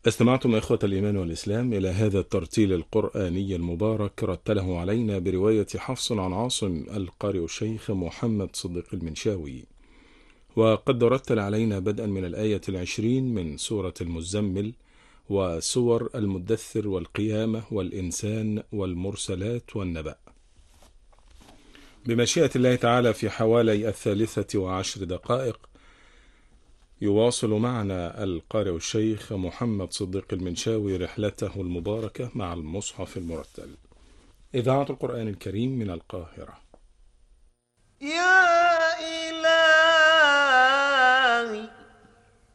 استمعتم إخوة الإيمان والإسلام إلى هذا الترتيل القرآني المبارك، رتله علينا برواية حفص عن عاصم القارئ الشيخ محمد صديق المنشاوي. وقد رتل علينا بدءا من الآية 20 من سورة المزمل، وسور المدثر والقيامة والإنسان والمرسلات والنبأ. بمشيئة الله تعالى في حوالي 13 دقائق يواصل معنا القارئ الشيخ محمد صديق المنشاوي رحلته المباركة مع المصحف المرتل. إذاعة القرآن الكريم من القاهرة. يا